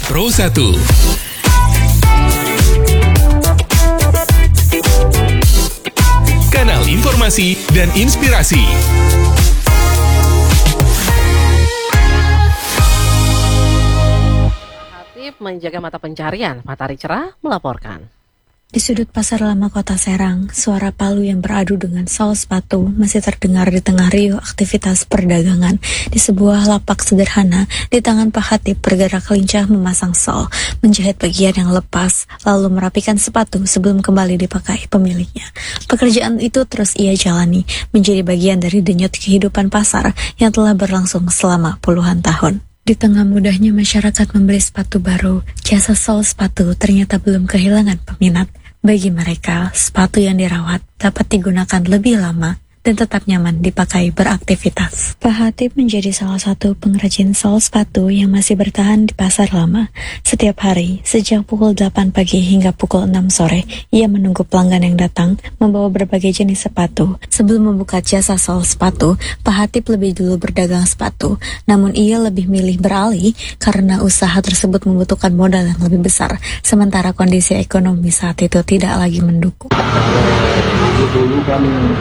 Pro 1. Kanal informasi dan inspirasi. Hatip menjaga mata pencarian, Matahari Cerah melaporkan. Di sudut pasar lama kota Serang, suara palu yang beradu dengan sol sepatu masih terdengar di tengah riuh aktivitas perdagangan. Di sebuah lapak sederhana, di tangan Pak Hatip bergerak lincah memasang sol, menjahit bagian yang lepas, lalu merapikan sepatu sebelum kembali dipakai pemiliknya. Pekerjaan itu terus ia jalani, menjadi bagian dari denyut kehidupan pasar yang telah berlangsung selama puluhan tahun. Di tengah mudahnya masyarakat membeli sepatu baru, jasa sol sepatu ternyata belum kehilangan peminat. Bagi mereka, sepatu yang dirawat dapat digunakan lebih lama dan tetap nyaman dipakai beraktivitas. Pak Hatip menjadi salah satu pengrajin sol sepatu yang masih bertahan di pasar lama. Setiap hari, sejak pukul 8 pagi hingga pukul 6 sore, ia menunggu pelanggan yang datang membawa berbagai jenis sepatu. Sebelum membuka jasa sol sepatu, Pak Hatip lebih dulu berdagang sepatu. Namun ia lebih milih beralih karena usaha tersebut membutuhkan modal yang lebih besar, sementara kondisi ekonomi saat itu tidak lagi mendukung. Dulu kan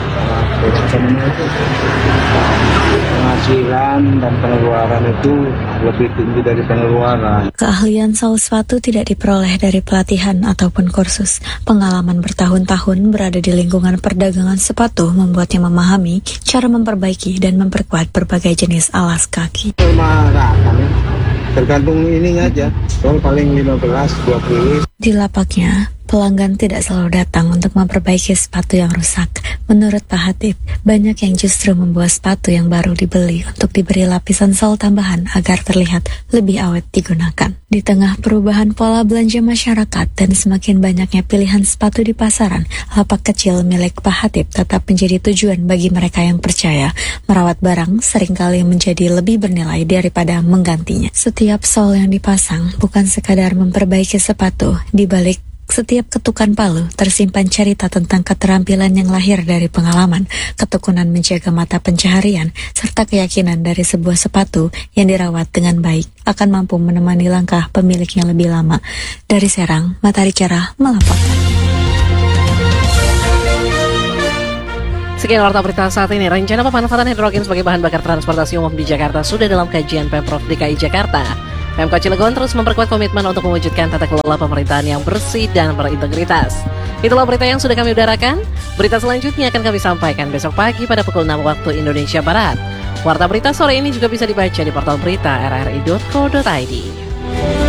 penghasilan dan pengeluaran itu lebih tinggi dari pengeluaran. Keahlian sol sepatu tidak diperoleh dari pelatihan ataupun kursus. Pengalaman bertahun-tahun berada di lingkungan perdagangan sepatu membuatnya memahami cara memperbaiki dan memperkuat berbagai jenis alas kaki. Tergantung ini aja, sol paling 15-20. Di lapaknya, pelanggan tidak selalu datang untuk memperbaiki sepatu yang rusak. Menurut Pak Hatip, banyak yang justru membawa sepatu yang baru dibeli untuk diberi lapisan sol tambahan agar terlihat lebih awet digunakan. Di tengah perubahan pola belanja masyarakat dan semakin banyaknya pilihan sepatu di pasaran, lapak kecil milik Pak Hatip tetap menjadi tujuan bagi mereka yang percaya merawat barang seringkali menjadi lebih bernilai daripada menggantinya. Setiap sol yang dipasang bukan sekadar memperbaiki sepatu, di balik setiap ketukan palu tersimpan cerita tentang keterampilan yang lahir dari pengalaman, ketekunan menjaga mata pencaharian, serta keyakinan dari sebuah sepatu yang dirawat dengan baik akan mampu menemani langkah pemiliknya lebih lama. Dari Serang, Matahari Cerah melaporkan. Sekian warta berita saat ini. Rencana pemanfaatan hidrogen sebagai bahan bakar transportasi umum di Jakarta sudah dalam kajian Pemprov DKI Jakarta. Pemkot Cilegon terus memperkuat komitmen untuk mewujudkan tata kelola pemerintahan yang bersih dan berintegritas. Itulah berita yang sudah kami udarakan. Berita selanjutnya akan kami sampaikan besok pagi pada pukul 6 waktu Indonesia Barat. Warta berita sore ini juga bisa dibaca di portal berita rri.co.id.